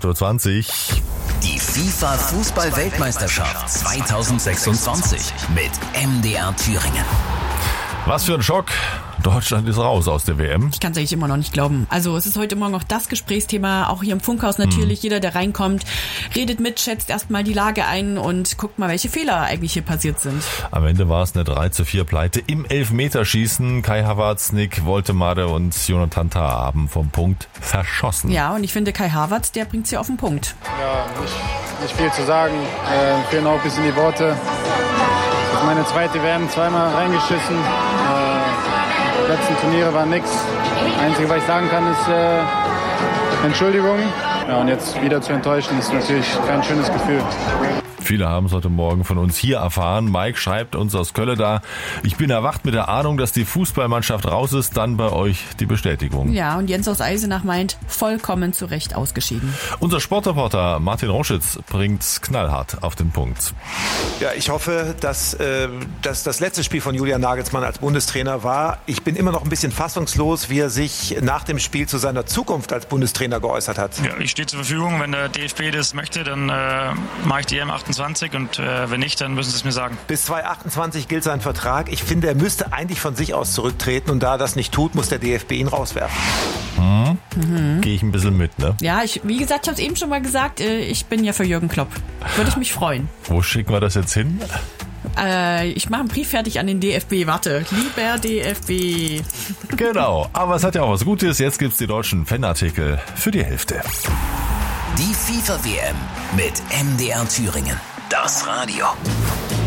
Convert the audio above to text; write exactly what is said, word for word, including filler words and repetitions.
acht Uhr zwanzig. Die FIFA-Fußball-Weltmeisterschaft zweitausendsechsundzwanzig mit M D R Thüringen. Was für ein Schock. Deutschland ist raus aus der W M. Ich kann es eigentlich immer noch nicht glauben. Also es ist heute Morgen auch das Gesprächsthema, auch hier im Funkhaus natürlich. Mhm. Jeder, der reinkommt, redet mit, schätzt erstmal die Lage ein und guckt mal, welche Fehler eigentlich hier passiert sind. Am Ende war es eine drei zu vier Pleite im Elfmeterschießen. Kai Havertz, Nick Woltemade und Jonathan Tah haben vom Punkt verschossen. Ja, und ich finde, Kai Havertz, der bringt sie auf den Punkt. Ja, nicht, nicht viel zu sagen. Äh, fehlen auch ein bisschen die Worte. Das ist meine zweite W M, zweimal reingeschissen. Äh, Die letzten Turniere waren nix. Das Einzige, was ich sagen kann, ist äh, Entschuldigung. Ja, und jetzt wieder zu enttäuschen, ist natürlich kein schönes Gefühl. Viele haben es heute Morgen von uns hier erfahren. Mike schreibt uns aus Köln da: Ich bin erwacht mit der Ahnung, dass die Fußballmannschaft raus ist, dann bei euch die Bestätigung. Ja, und Jens aus Eisenach meint, vollkommen zu Recht ausgeschieden. Unser Sportreporter Martin Roschitz bringt's knallhart auf den Punkt. Ja, ich hoffe, dass, äh, dass das letzte Spiel von Julian Nagelsmann als Bundestrainer war. Ich bin immer noch ein bisschen fassungslos, wie er sich nach dem Spiel zu seiner Zukunft als Bundestrainer geäußert hat. Ja, ich stehe zur Verfügung. Wenn der D F B das möchte, dann äh, mache ich die E M achtundzwanzig und äh, wenn nicht, dann müssen sie es mir sagen. Bis zweitausendachtundzwanzig gilt sein Vertrag. Ich finde, er müsste eigentlich von sich aus zurücktreten und da er das nicht tut, muss der D F B ihn rauswerfen. Hm. Mhm. Gehe ich ein bisschen mit, ne? Ja, ich, wie gesagt, ich habe es eben schon mal gesagt, ich bin ja für Jürgen Klopp. Würde ich mich freuen. Wo schicken wir das jetzt hin? Äh, ich mache einen Brief fertig an den D F B. Warte, lieber D F B. Genau, aber es hat ja auch was Gutes. Jetzt gibt's die deutschen Fanartikel für die Hälfte. Die FIFA-W M mit M D R Thüringen. Das Radio.